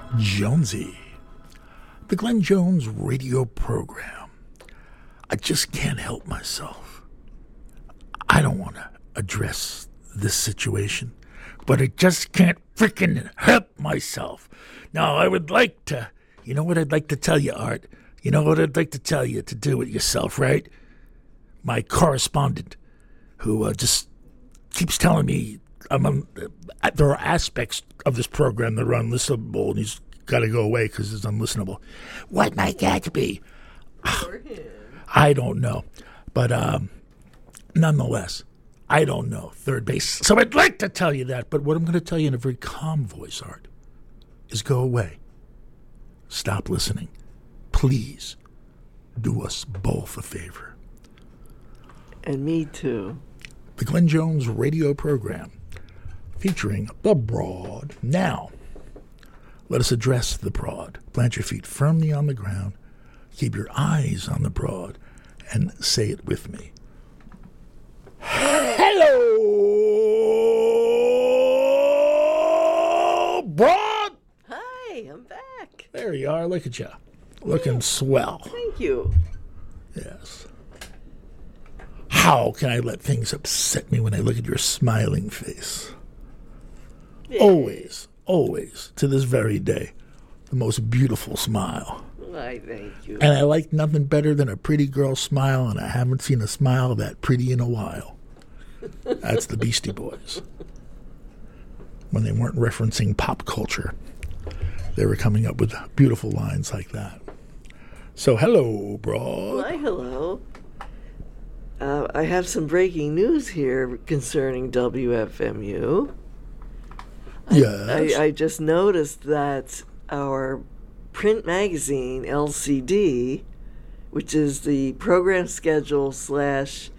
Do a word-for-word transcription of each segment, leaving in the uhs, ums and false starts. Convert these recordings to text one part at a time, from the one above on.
Jonesy. The Glenn Jones radio program. I just can't help myself. I don't want to address this situation, but I just can't freaking help myself. Now, I would like to, you know what I'd like to tell you, Art? You know what I'd like to tell you to do it yourself, right? My correspondent, who uh, just keeps telling me I'm un- uh, there are aspects of this program that are unlistenable, and he's got to go away because it's unlistenable. What might that be? I don't know. But um, nonetheless, I don't know. Third base. So I'd like to tell you that, but what I'm going to tell you in a very calm voice, Art, is go away. Stop listening. Please do us both a favor. And me too. The Glenn Jones radio program featuring the Broad. Now, let us address the Broad. Plant your feet firmly on the ground. Keep your eyes on the Broad. And say it with me. Hello, Broad. Hi, I'm back. There you are. Look at you. Looking yeah. swell. Thank you. Yes. How can I let things upset me when I look at your smiling face? Yeah. Always, always, to this very day, the most beautiful smile. Why, thank you. And I like nothing better than a pretty girl smile, and I haven't seen a smile that pretty in a while. That's the Beastie Boys. When they weren't referencing pop culture, they were coming up with beautiful lines like that. So, hello, Broad. Why, hello. Uh, I have some breaking news here concerning W F M U. Yes. I, I, I just noticed that our print magazine, L C D, which is the program schedule slash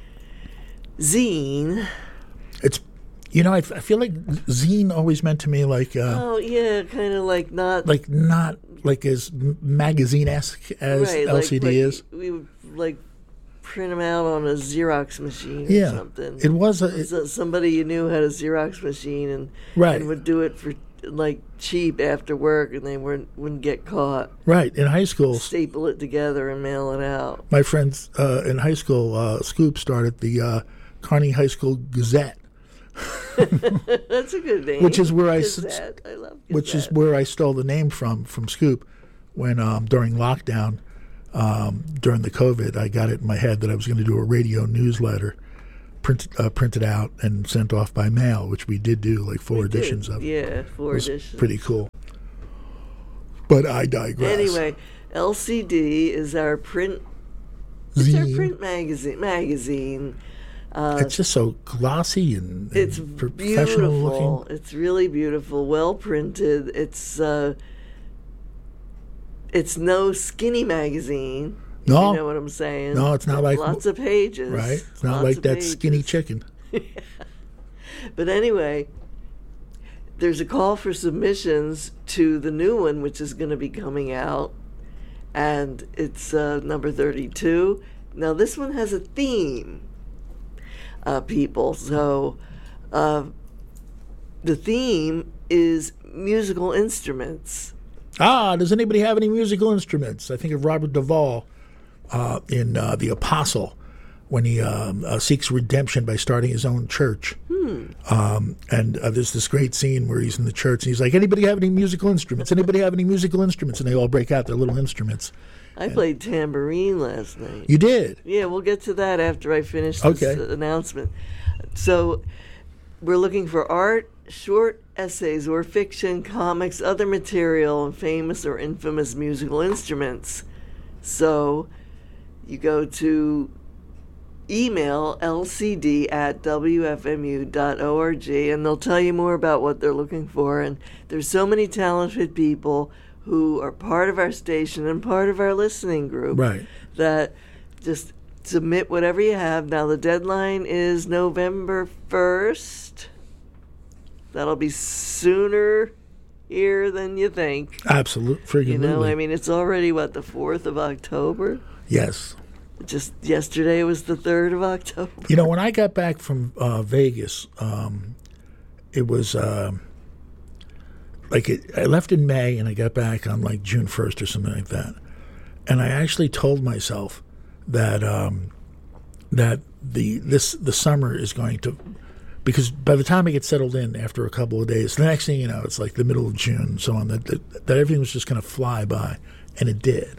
zine. It's, you know, I, f- I feel like zine always meant to me like. Uh, oh, yeah, kind of like not. Like not like as magazine-esque as right, L C D like, like is. We would like print them out on a Xerox machine yeah, or something. It was a. It, so somebody you knew had a Xerox machine and, right. and would do it for like cheap after work, and they weren't wouldn't get caught. Right, in high school, staple it together and mail it out. My friends uh, in high school, uh, Scoop started the uh, Kearney High School Gazette. That's a good name. Which is where I, Gazette. I love Gazette. Which is where I stole the name from from Scoop when um, during lockdown, um, during the COVID, I got it in my head that I was going to do a radio newsletter. Print, uh, printed out and sent off by mail, which we did do, like four we editions did. of. Yeah, four it was editions. Pretty cool. But I digress. Anyway, L C D is our print. It's Zine. our print magazine. Magazine. Uh, it's just so glossy and, and it's professional beautiful. looking. It's really beautiful, well printed. It's uh, it's no skinny magazine. No, you know what I'm saying? No, it's not like lots of pages. Right, it's not lots like that pages. skinny chicken. Yeah. But anyway, there's a call for submissions to the new one, which is going to be coming out, and it's uh, number thirty-two. Now this one has a theme, uh, people. So uh, the theme is musical instruments. Ah, does anybody have any musical instruments? I think of Robert Duvall. Uh, in uh, The Apostle, when he um, uh, seeks redemption by starting his own church. Hmm. Um, and uh, there's this great scene where he's in the church and he's like, anybody have any musical instruments? Anybody have any musical instruments? And they all break out their little instruments. I and played tambourine last night. You did? Yeah, we'll get to that after I finish this okay. uh, announcement. So we're looking for art, short essays or fiction, comics, other material, and famous or infamous musical instruments. So you go to email L C D at W F M U dot org, and they'll tell you more about what they're looking for. And there's so many talented people who are part of our station and part of our listening group. Right. That just submit whatever you have. Now, the deadline is November first. That'll be sooner here than you think. Absolutely. You know, I mean, it's already, what, the fourth of October? Yes. Just yesterday was the third of October. You know, when I got back from uh, Vegas, um, it was uh, like it, I left in May and I got back on like June first or something like that. And I actually told myself that um, that the this the summer is going to, because by the time I get settled in after a couple of days, the next thing you know, it's like the middle of June and so on, that, that, that everything was just going to fly by. And it did.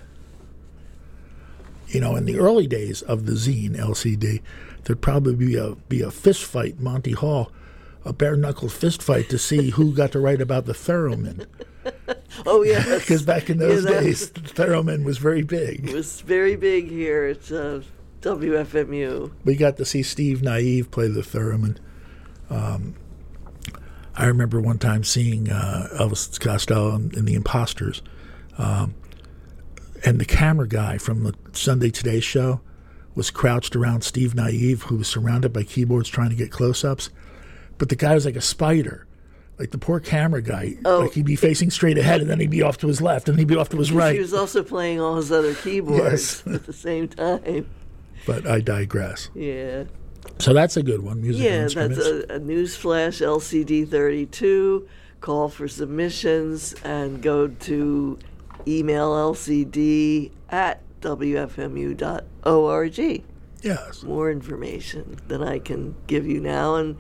You know, in the early days of the zine L C D, there'd probably be a, be a fist fight, Monty Hall, a bare-knuckle fist fight to see who got to write about the theremin. Oh, yeah. Because back in those yeah, days, the theremin was very big. It was very big here at uh, W F M U. We got to see Steve Naive play the theremin. Um, I remember one time seeing uh, Elvis Costello in, in The Imposters. Um, and the camera guy from the Sunday Today show was crouched around Steve Naive, who was surrounded by keyboards trying to get close-ups. But the guy was like a spider. Like the poor camera guy, oh. like he'd be facing straight ahead, and then he'd be off to his left, and he'd be off to his right. He was also playing all his other keyboards Yes. at the same time. But I digress. Yeah. So that's a good one, musical Yeah, instruments. that's a, a Newsflash L C D thirty-two. Call for submissions and go to email lcd at w f m u dot org. Yes. More information than I can give you now, and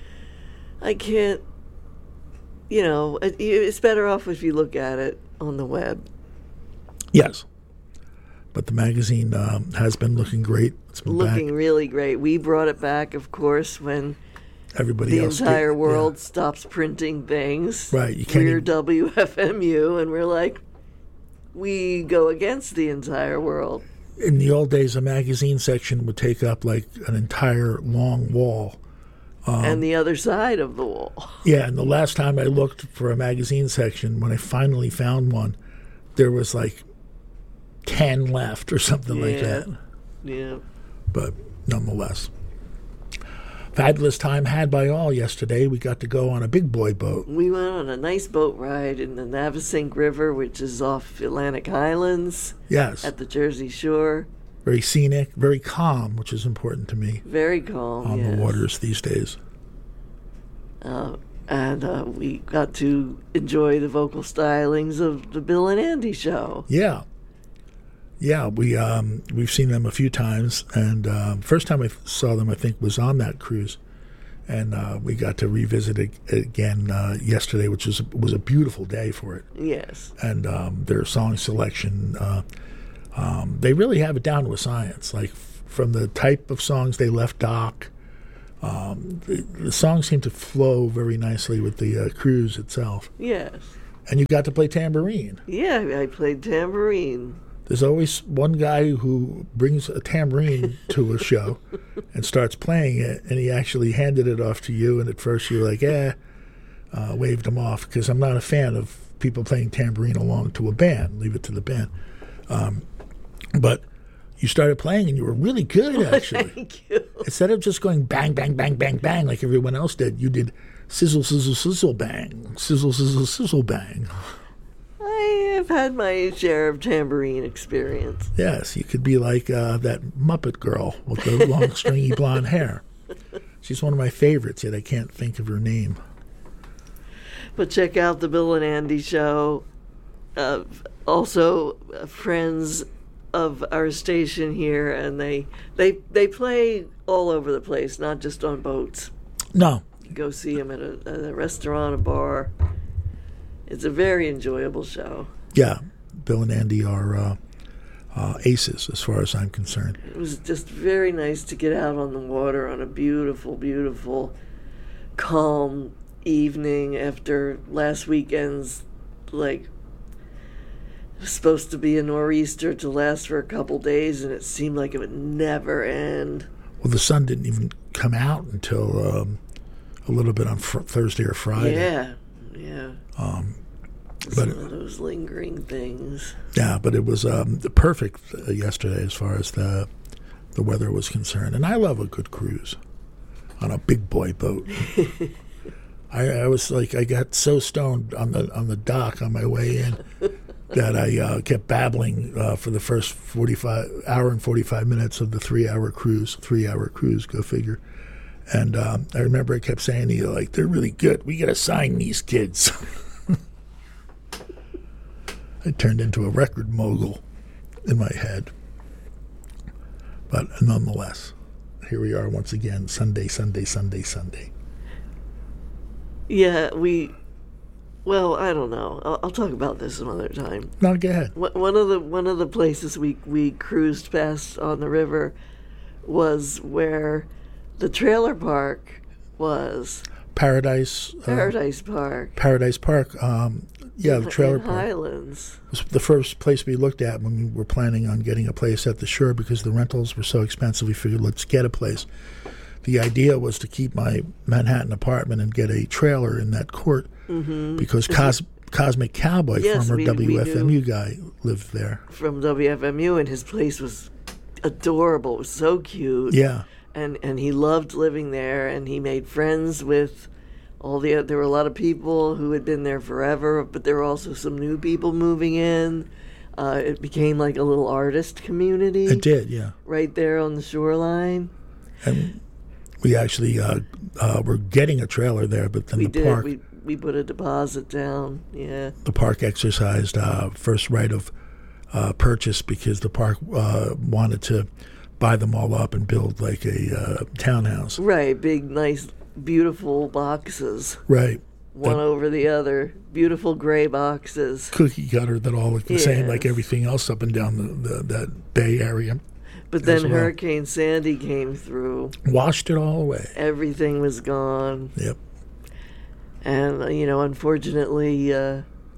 I can't. You know, it, it's better off if you look at it on the web. Yes. But the magazine um, has been looking great. It's been Looking back. really great. We brought it back, of course, when Everybody the else entire did, world yeah. stops printing things. Right, you can't We're even- W F M U, and we're like, we go against the entire world. In the old days, a magazine section would take up like an entire long wall. Um, and the other side of the wall. Yeah, and the last time I looked for a magazine section, when I finally found one, there was like ten left or something like Yeah. that. Yeah. But nonetheless, fabulous time had by all yesterday. We got to go on a big boy boat. We went on a nice boat ride in the Navesink River, which is off Atlantic Highlands Yes, at the Jersey Shore. very scenic, very calm, which is important to me Very calm. on yes. the waters these days. Uh, and uh, we got to enjoy the vocal stylings of the Bill and Andy show. Yeah, yeah, we um, we've seen them a few times, and um, first time I saw them, I think, was on that cruise, and uh, we got to revisit it again uh, yesterday, which was was a beautiful day for it. Yes. And um, their song selection, uh, um, they really have it down to a science. Like f- from the type of songs they left Doc, um, the, the songs seem to flow very nicely with the uh, cruise itself. Yes. And you got to play tambourine. Yeah, I played tambourine. There's always one guy who brings a tambourine to a show and starts playing it, and he actually handed it off to you, and at first you were like, eh, uh, waved him off, because I'm not a fan of people playing tambourine along to a band. Leave it to the band. Um, but you started playing, and you were really good, actually. Thank you. Instead of just going bang, bang, bang, bang, bang like everyone else did, you did sizzle, sizzle, sizzle, bang, sizzle, sizzle, sizzle, bang. I have had my share of tambourine experience. Yes, you could be like uh, that Muppet girl with the long, stringy blonde hair. She's one of my favorites, yet I can't think of her name. But check out the Bill and Andy show. Uh, also, uh, friends of our station here, and they they they play all over the place, not just on boats. No. You go see them at a, at a restaurant, a bar. It's a very enjoyable show. Yeah, Bill and Andy are uh, uh, aces as far as I'm concerned. It was just very nice to get out on the water on a beautiful, beautiful, calm evening after last weekend's, like, it was supposed to be a nor'easter to last for a couple days, and it seemed like it would never end. Well, the sun didn't even come out until um, a little bit on fr- Thursday or Friday. Yeah, yeah. Um, Some but of those lingering things. Yeah, but it was um, the perfect uh, yesterday as far as the the weather was concerned. And I love a good cruise on a big boy boat. I, I was like, I got so stoned on the on the dock on my way in that I uh, kept babbling uh, for the first forty-five hour and forty-five minutes of the three hour cruise. Three hour cruise, go figure. And um, I remember I kept saying to you, like, they're really good. We got to sign these kids. I turned into a record mogul in my head. But nonetheless, here we are once again, Sunday, Sunday, Sunday, Sunday. Yeah, we... Well, I don't know. I'll, I'll talk about this some other time. No, go ahead. One of the one of the places we we cruised past on the river was where the trailer park was. Paradise. Paradise uh, Park. Paradise Park. Um, yeah, the trailer in park. Highlands. It was the first place we looked at when we were planning on getting a place at the shore because the rentals were so expensive. We figured, let's get a place. The idea was to keep my Manhattan apartment and get a trailer in that court mm-hmm. because Cos- Cosmic Cowboy, yes, former we, W F M U we guy, lived there. From W F M U, and his place was adorable. It was so cute. Yeah. And and he loved living there, and he made friends with all the there were a lot of people who had been there forever, but there were also some new people moving in. Uh, it became like a little artist community. It did, yeah. Right there on the shoreline. And we actually uh, uh, were getting a trailer there, but then we the did. park We we put a deposit down. Yeah. The park exercised uh, first right of uh, purchase because the park uh, wanted to buy them all up and build like a uh, townhouse. Right, big, nice, beautiful boxes. Right. One that over the other. Beautiful gray boxes. Cookie cutter that all look the yes. same like everything else up and down the, the that Bay Area. But then well. Hurricane Sandy came through. Washed it all away. Everything was gone. Yep. And, uh, you know, unfortunately, uh,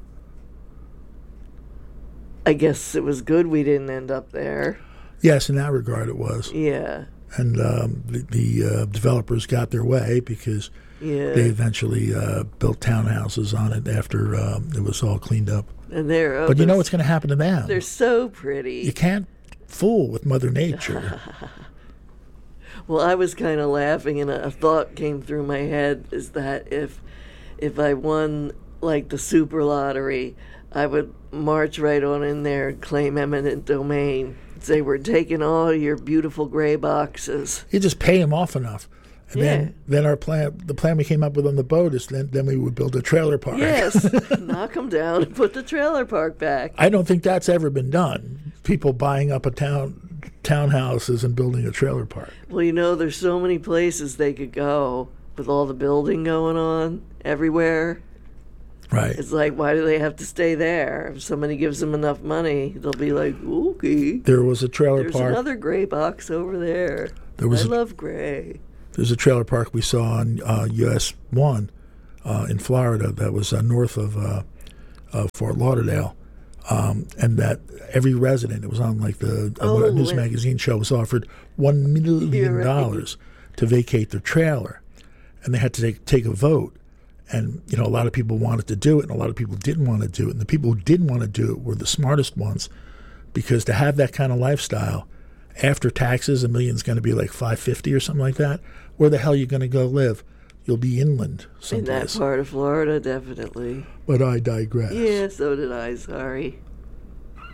I guess it was good we didn't end up there. Yes, in that regard it was. Yeah. And um, the, the uh, developers got their way because yeah. they eventually uh, built townhouses on it after um, it was all cleaned up. And they're oh, But you know what's going to happen to them? They're so pretty. You can't fool with Mother Nature. Well, I was kind of laughing, and a, a thought came through my head is that if if I won like the super lottery, I would march right on in there and claim eminent domain. Say, we're taking all your beautiful gray boxes. You just pay them off enough. And yeah. then, then our plan, the plan we came up with on the boat is then, then we would build a trailer park. Yes, knock them down and put the trailer park back. I don't think that's ever been done. People buying up a town townhouses and building a trailer park. Well, you know, there's so many places they could go with all the building going on everywhere. Right. It's like, why do they have to stay there? If somebody gives them enough money, they'll be like, okay. There was a trailer There's park. There's another gray box over there. There was I a, love gray. There's a trailer park we saw on uh, U S one uh, in Florida that was uh, north of, uh, of Fort Lauderdale. Um, and that every resident, it was on like the uh, oh, news it, magazine show, was offered one million dollars right. to vacate their trailer. And they had to take, take a vote. And, you know, a lot of people wanted to do it, and a lot of people didn't want to do it. And the people who didn't want to do it were the smartest ones, because to have that kind of lifestyle, after taxes, a million's going to be like five fifty or something like that. Where the hell are you going to go live? You'll be inland someplace. In that part of Florida, definitely. But I digress. Yeah, so did I. Sorry.